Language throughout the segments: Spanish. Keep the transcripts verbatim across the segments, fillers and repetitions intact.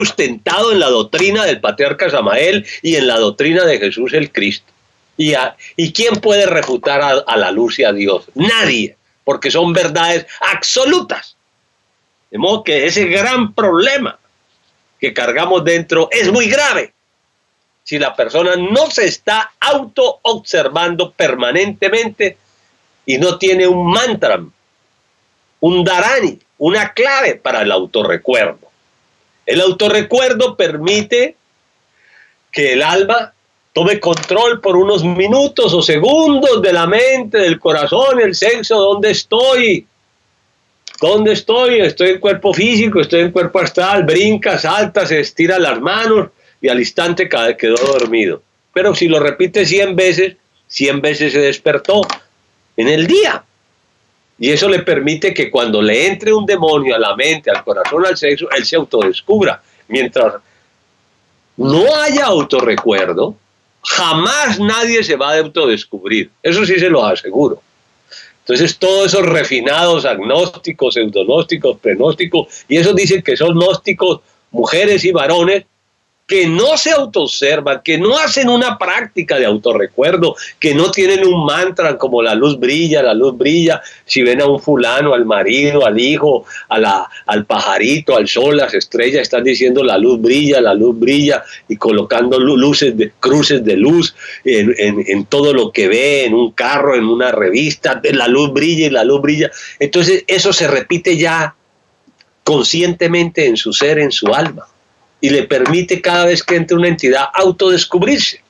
sustentado en la doctrina del patriarca Samael y en la doctrina de Jesús el Cristo. ¿Y, a, y quién puede refutar a, a la luz y a Dios? Nadie, porque son verdades absolutas. De modo que ese gran problema que cargamos dentro es muy grave. Si la persona no se está auto-observando permanentemente y no tiene un mantra, un dharani, una clave para el autorrecuerdo. El autorrecuerdo permite que el alma tome control por unos minutos o segundos de la mente, del corazón, el sexo. ¿Dónde estoy? ¿Dónde estoy? Estoy en cuerpo físico, estoy en cuerpo astral, brinca, salta, se estira las manos y al instante quedó dormido. Pero si lo repite cien veces, cien veces se despertó en el día. Y eso le permite que cuando le entre un demonio a la mente, al corazón, al sexo, él se autodescubra. Mientras no haya autorrecuerdo, jamás nadie se va a autodescubrir. Eso sí se lo aseguro. Entonces todos esos refinados agnósticos, pseudonósticos, prenósticos, y esos dicen que son gnósticos, mujeres y varones, que no se autoobservan, que no hacen una práctica de autorrecuerdo, que no tienen un mantra como la luz brilla, la luz brilla. Si ven a un fulano, al marido, al hijo, a la, al pajarito, al sol, las estrellas, están diciendo la luz brilla, la luz brilla, y colocando luces de, cruces de luz en, en, en todo lo que ve, en un carro, en una revista, la luz brilla y la luz brilla. Entonces eso se repite ya conscientemente en su ser, en su alma. Y le permite cada vez que entre una entidad autodescubrirse.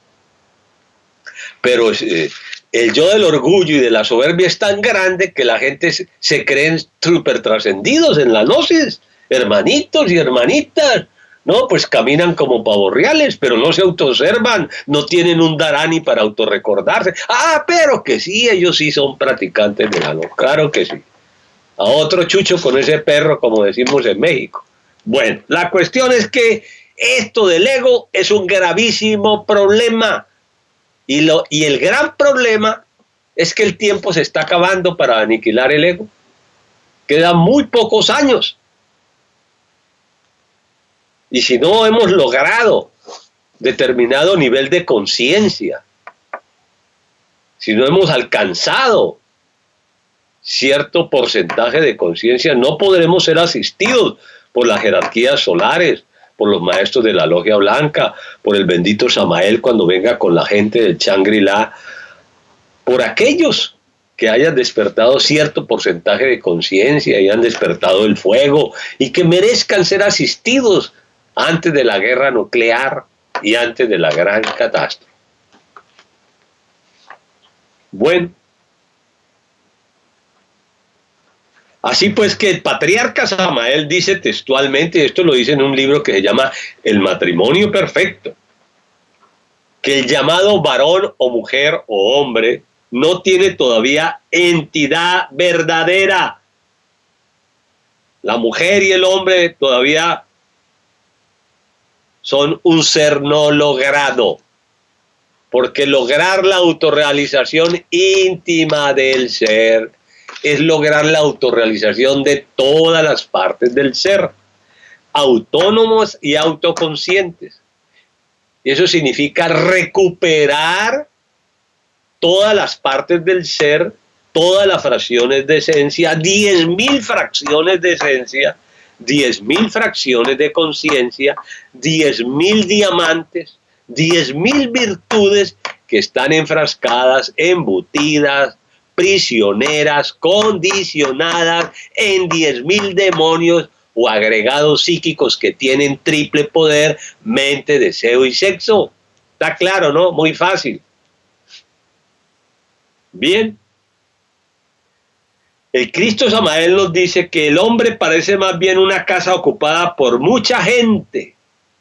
Pero eh, el yo del orgullo y de la soberbia es tan grande que la gente se, se creen súper trascendidos en la gnosis, hermanitos y hermanitas. No, pues caminan como pavos reales, pero no se autoobservan, no tienen un dharani para autorrecordarse. Ah, pero que sí, ellos sí son practicantes de la no, claro que sí. A otro chucho con ese perro, como decimos en México. Bueno, la cuestión es que esto del ego es un gravísimo problema. Y, lo, y el gran problema es que el tiempo se está acabando para aniquilar el ego. Quedan muy pocos años. Y si no hemos logrado determinado nivel de conciencia, si no hemos alcanzado cierto porcentaje de conciencia, no podremos ser asistidos por las jerarquías solares, por los maestros de la logia blanca, por el bendito Samael cuando venga con la gente del Shangri-La, por aquellos que hayan despertado cierto porcentaje de conciencia y han despertado el fuego y que merezcan ser asistidos antes de la guerra nuclear y antes de la gran catástrofe. Bueno, así pues que el patriarca Samael dice textualmente, y esto lo dice en un libro que se llama El matrimonio perfecto, que el llamado varón o mujer o hombre no tiene todavía entidad verdadera. La mujer y el hombre todavía son un ser no logrado, porque lograr la autorrealización íntima del ser es lograr la autorrealización de todas las partes del ser, autónomos y autoconscientes. Y eso significa recuperar todas las partes del ser, todas las fracciones de esencia, diez mil fracciones de esencia, diez mil fracciones de conciencia, diez mil diamantes, diez mil virtudes que están enfrascadas, embutidas, prisioneras, condicionadas en diez mil demonios o agregados psíquicos que tienen triple poder, mente, deseo y sexo. Está claro, ¿no? Muy fácil. Bien. El Cristo Samael nos dice que el hombre parece más bien una casa ocupada por mucha gente.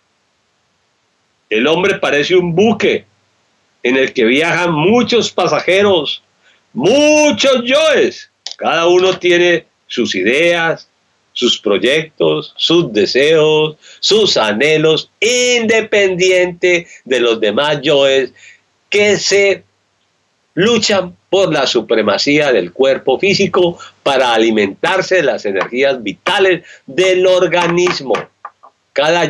El hombre parece un buque en el que viajan muchos pasajeros, muchos yoes. Cada uno tiene sus ideas, sus proyectos, sus deseos, sus anhelos, independiente de los demás yoes que se luchan por la supremacía del cuerpo físico para alimentarse de las energías vitales del organismo. cada